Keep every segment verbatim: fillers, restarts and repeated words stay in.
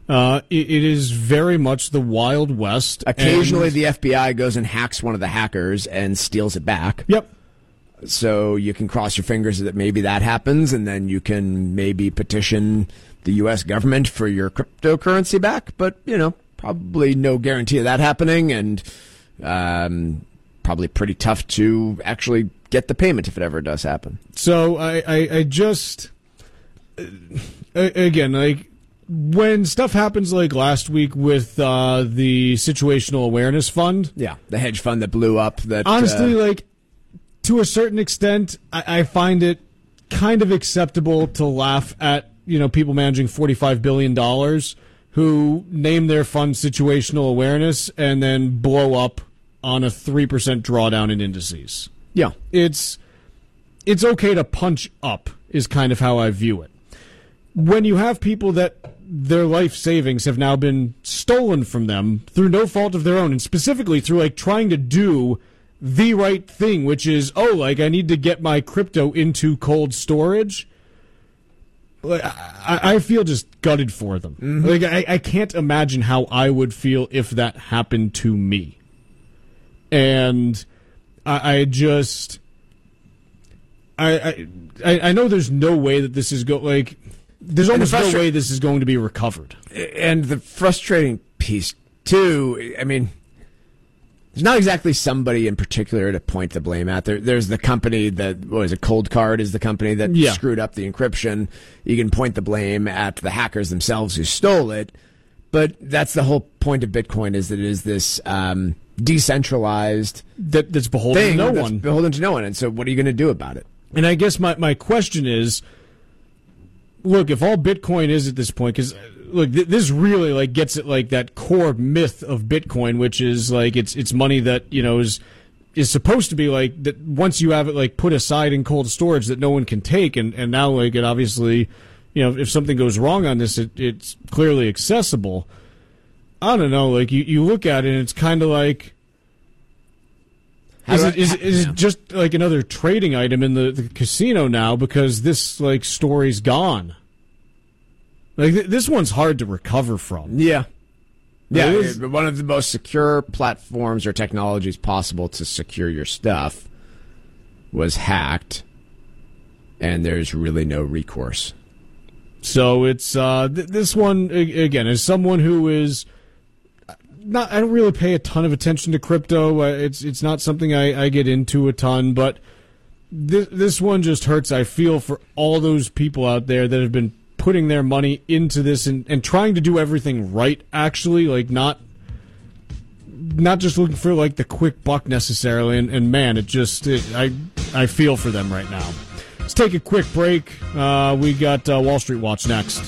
Uh, it, it is very much the Wild West. Occasionally, and the F B I goes and hacks one of the hackers and steals it back. Yep. So you can cross your fingers that maybe that happens, and then you can maybe petition the U S government for your cryptocurrency back. But, you know, probably no guarantee of that happening, and um, probably pretty tough to actually get the payment if it ever does happen. So I, I, I just, uh, again, like, when stuff happens like last week with uh, the Situational Awareness Fund. Yeah, the hedge fund that blew up. That honestly, uh, like, to a certain extent, I, I find it kind of acceptable to laugh at, you know, people managing forty-five billion dollars who name their fund Situational Awareness and then blow up on a three percent drawdown in indices. Yeah. It's, it's okay to punch up is kind of how I view it. When you have people that their life savings have now been stolen from them through no fault of their own, and specifically through like trying to do the right thing, which is, oh, like I need to get my crypto into cold storage. I, I feel just gutted for them. Mm-hmm. Like I, I can't imagine how I would feel if that happened to me. And I, I just, I, I, I know there's no way that this is go like. There's almost the frustra- no way this is going to be recovered. And the frustrating piece, too, I mean, there's not exactly somebody in particular to point the blame at. There, there's the company that, what is it, Cold Card is the company that yeah. screwed up the encryption. You can point the blame at the hackers themselves who stole it. But that's the whole point of Bitcoin, is that it is this um, decentralized that, that's beholden thing to no that's one. beholden to no one. And so what are you going to do about it? And I guess my, my question is, look, if all Bitcoin is at this point, because look, th- this really like gets at like that core myth of Bitcoin, which is like it's it's money that you know is is supposed to be like that once you have it like put aside in cold storage that no one can take, and, and now like it obviously, you know, if something goes wrong on this, it, it's clearly accessible. I don't know, like you, you look at it, and it's kind of like. Is it, is, it, is it just like another trading item in the, the casino now because this like story's gone? Like th- this one's hard to recover from. Yeah, yeah. It is, one of the most secure platforms or technologies possible to secure your stuff was hacked, and there's really no recourse. So it's uh, th- this one again. As someone who is. Not, I don't really pay a ton of attention to crypto. Uh, it's it's not something I, I get into a ton, but this this one just hurts. I feel for all those people out there that have been putting their money into this and, and trying to do everything right. Actually, like not not just looking for like the quick buck necessarily. And, and man, it just it, I I feel for them right now. Let's take a quick break. Uh, we got uh, Wall Street Watch next.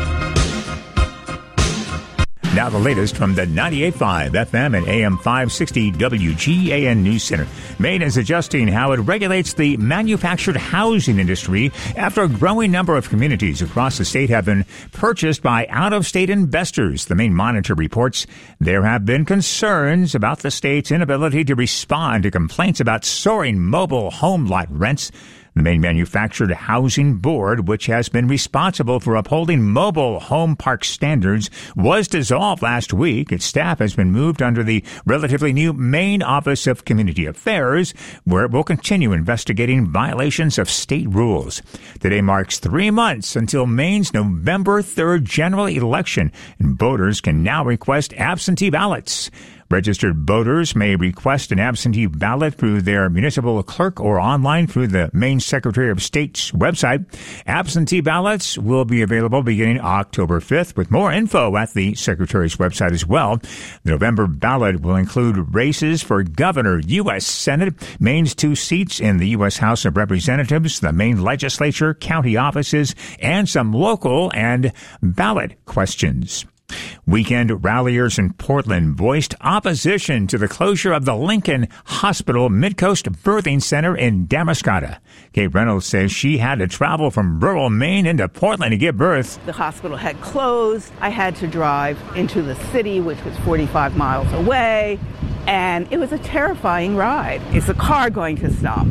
Now the latest from the ninety-eight point five F M and A M five sixty W G A N News Center. Maine is adjusting how it regulates the manufactured housing industry after a growing number of communities across the state have been purchased by out-of-state investors. The Maine Monitor reports there have been concerns about the state's inability to respond to complaints about soaring mobile home lot rents. The Maine Manufactured Housing Board, which has been responsible for upholding mobile home park standards, was dissolved last week. Its staff has been moved under the relatively new Maine Office of Community Affairs, where it will continue investigating violations of state rules. Today marks three months until Maine's November third general election, and voters can now request absentee ballots. Registered voters may request an absentee ballot through their municipal clerk or online through the Maine Secretary of State's website. Absentee ballots will be available beginning October fifth, with more info at the Secretary's website as well. The November ballot will include races for governor, U S Senate, Maine's two seats in the U S House of Representatives, the Maine legislature, county offices, and some local and ballot questions. Weekend ralliers in Portland voiced opposition to the closure of the Lincoln Hospital Midcoast Birthing Center in Damariscotta. Kate Reynolds says she had to travel from rural Maine into Portland to give birth. The hospital had closed. I had to drive into the city, which was forty-five miles away, and it was a terrifying ride. Is the car going to stop?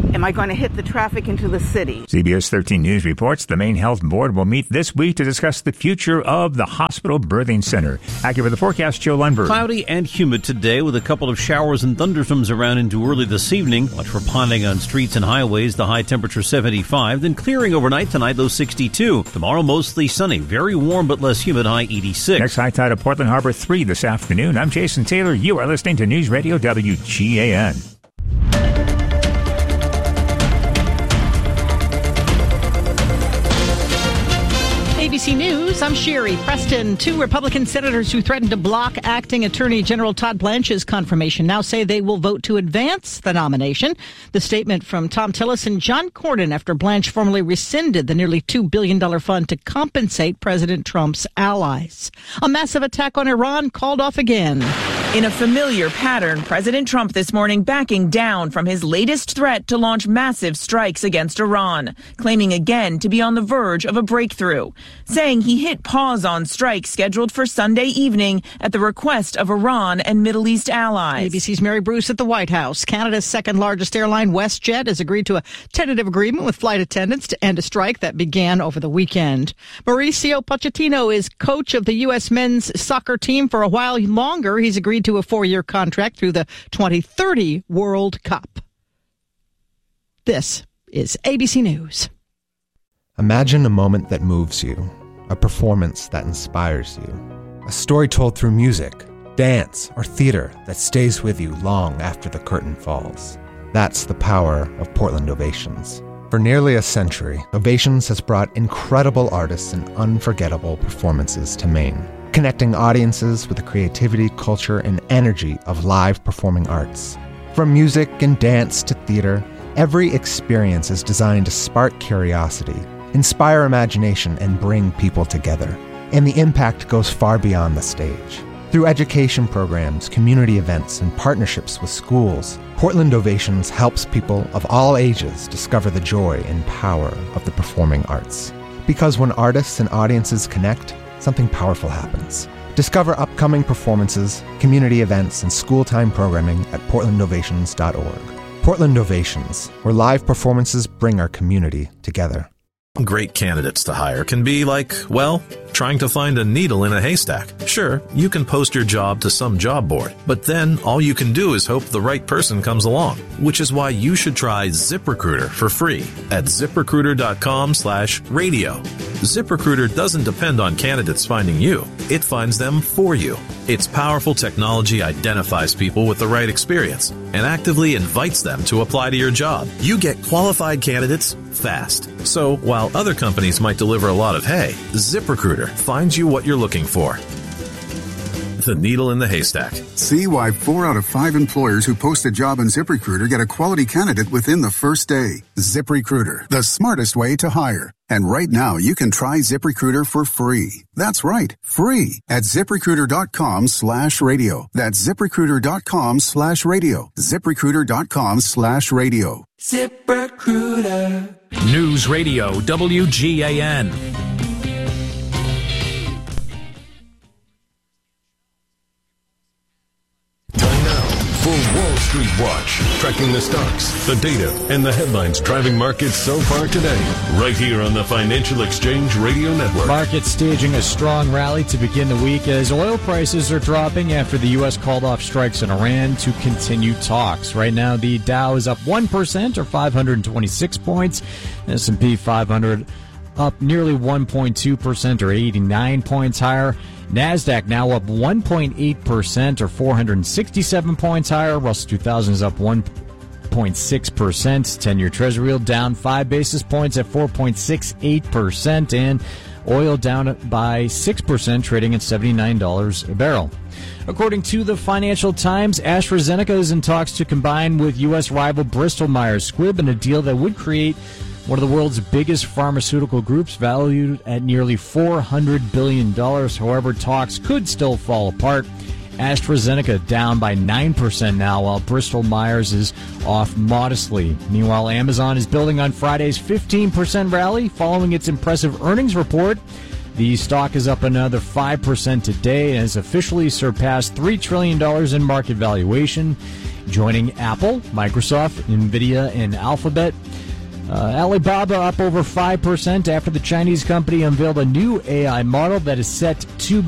Am I going to hit the traffic into the city? C B S thirteen News reports the Maine Health Board will meet this week to discuss the future of the hospital birthing center. Accurate with the forecast, Joe Lundberg. Cloudy and humid today with a couple of showers and thunderstorms around into early this evening. Watch for ponding on streets and highways. The high temperature seventy-five. Then clearing overnight tonight, low sixty-two. Tomorrow mostly sunny. Very warm but less humid, high eighty-six. Next high tide of Portland Harbor three this afternoon. I'm Jason Taylor. You are listening to News Radio W G A N. A B C News, I'm Sherry Preston. Two Republican senators who threatened to block acting Attorney General Todd Blanche's confirmation now say they will vote to advance the nomination. The statement from Tom Tillis and John Cornyn after Blanche formally rescinded the nearly two billion dollars fund to compensate President Trump's allies. A massive attack on Iran called off again. In a familiar pattern, President Trump this morning backing down from his latest threat to launch massive strikes against Iran, claiming again to be on the verge of a breakthrough, saying he hit pause on strikes scheduled for Sunday evening at the request of Iran and Middle East allies. A B C's Mary Bruce at the White House. Canada's second largest airline, WestJet, has agreed to a tentative agreement with flight attendants to end a strike that began over the weekend. Mauricio Pochettino is coach of the U S men's soccer team for a while longer. He's agreed to a four-year contract through the twenty thirty World Cup. This is A B C News. Imagine a moment that moves you, a performance that inspires you, a story told through music, dance, or theater that stays with you long after the curtain falls. That's the power of Portland Ovations. For nearly a century, Ovations has brought incredible artists and unforgettable performances to Maine, connecting audiences with the creativity, culture, and energy of live performing arts. From music and dance to theater, every experience is designed to spark curiosity, inspire imagination, and bring people together. And the impact goes far beyond the stage. Through education programs, community events, and partnerships with schools, Portland Ovations helps people of all ages discover the joy and power of the performing arts. Because when artists and audiences connect, something powerful happens. Discover upcoming performances, community events, and school-time programming at portland ovations dot org. Portland Ovations, where live performances bring our community together. Great candidates to hire can be like, well, trying to find a needle in a haystack. Sure, you can post your job to some job board, but then all you can do is hope the right person comes along, which is why you should try ZipRecruiter for free at ZipRecruiter.com slash radio. ZipRecruiter doesn't depend on candidates finding you. It finds them for you. Its powerful technology identifies people with the right experience and actively invites them to apply to your job. You get qualified candidates fast. So while other companies might deliver a lot of hay, ZipRecruiter finds you what you're looking for. The needle in the haystack. See why four out of five employers who post a job on ZipRecruiter get a quality candidate within the first day. ZipRecruiter, the smartest way to hire. And right now, you can try ZipRecruiter for free. That's right, free at ZipRecruiter.com slash radio. That's ZipRecruiter.com slash radio. ZipRecruiter.com slash radio. ZipRecruiter. News Radio W G A N. For Wall Street Watch, tracking the stocks, the data, and the headlines driving markets so far today. Right here on the Financial Exchange Radio Network. Markets staging a strong rally to begin the week as oil prices are dropping after the U S called off strikes in Iran to continue talks. Right now, the Dow is up one percent or five hundred twenty-six points. S and P five hundred up nearly one point two percent or eighty-nine points higher. NASDAQ now up one point eight percent or four hundred sixty-seven points higher. Russell two thousand is up one point six percent. ten-year Treasury yield down five basis points at four point six eight percent. And oil down by six percent, trading at seventy-nine dollars a barrel. According to the Financial Times, AstraZeneca is in talks to combine with U S rival Bristol Myers Squibb in a deal that would create one of the world's biggest pharmaceutical groups, valued at nearly four hundred billion dollars. However, talks could still fall apart. AstraZeneca down by nine percent now, while Bristol Myers is off modestly. Meanwhile, Amazon is building on Friday's fifteen percent rally following its impressive earnings report. The stock is up another five percent today and has officially surpassed three trillion dollars in market valuation, joining Apple, Microsoft, NVIDIA, and Alphabet. Uh, Alibaba up over five percent after the Chinese company unveiled a new A I model that is set to